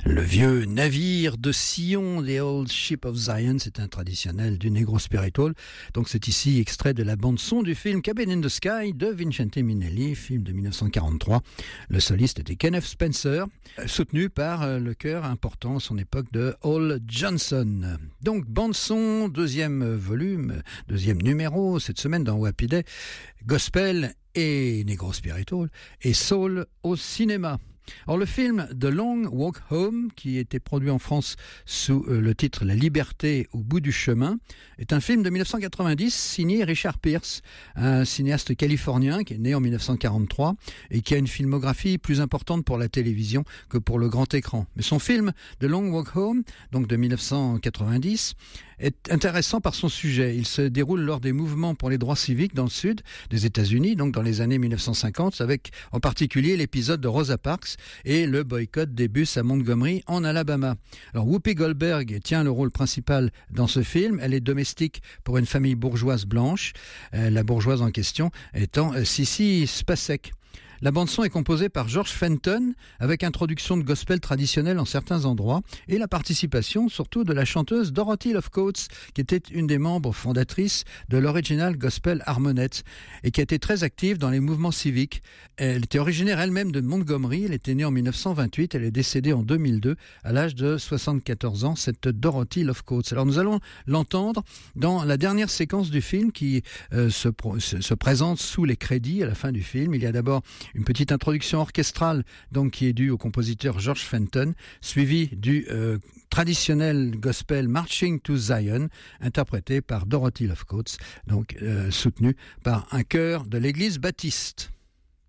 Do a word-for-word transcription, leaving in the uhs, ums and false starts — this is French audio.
Le vieux navire de Sion, The Old Ship of Zion, c'est un traditionnel du Negro Spiritual. Donc c'est ici extrait de la bande-son du film Cabin in the Sky de Vincente Minnelli, film de dix-neuf cent quarante-trois. Le soliste était Kenneth Spencer, soutenu par le chœur important à son époque de Hall Johnson. Donc bande-son, deuxième volume, deuxième numéro, cette semaine dans Happy Day, Gospel et Negro Spiritual et Soul au cinéma. Alors le film The Long Walk Home, qui était produit en France sous euh, le titre La liberté au bout du chemin, est un film de dix-neuf cent quatre-vingt-dix signé Richard Pierce, un cinéaste californien qui est né en dix-neuf cent quarante-trois et qui a une filmographie plus importante pour la télévision que pour le grand écran. Mais son film The Long Walk Home, donc de dix-neuf cent quatre-vingt-dix, est intéressant par son sujet. Il se déroule lors des mouvements pour les droits civiques dans le sud des États-Unis, donc dans les années dix-neuf cent cinquante, avec en particulier l'épisode de Rosa Parks et le boycott des bus à Montgomery en Alabama. Alors Whoopi Goldberg tient le rôle principal dans ce film. Elle est domestique pour une famille bourgeoise blanche, euh, la bourgeoise en question étant euh, Sissy Spacek. La bande-son est composée par George Fenton, avec introduction de gospel traditionnel en certains endroits, et la participation surtout de la chanteuse Dorothy Love Coates, qui était une des membres fondatrices de l'Original Gospel Harmonette, et qui a été très active dans les mouvements civiques. Elle était originaire elle-même de Montgomery, elle était née en dix-neuf cent vingt-huit, elle est décédée en deux mille deux, à l'âge de soixante-quatorze ans, cette Dorothy Love Coates. Alors nous allons l'entendre dans la dernière séquence du film qui euh, se, se, se présente sous les crédits à la fin du film. Il y a d'abord une petite introduction orchestrale donc qui est due au compositeur George Fenton, suivie du euh, traditionnel gospel Marching to Zion, interprété par Dorothy Love Coates, donc euh, soutenu par un chœur de l'église baptiste.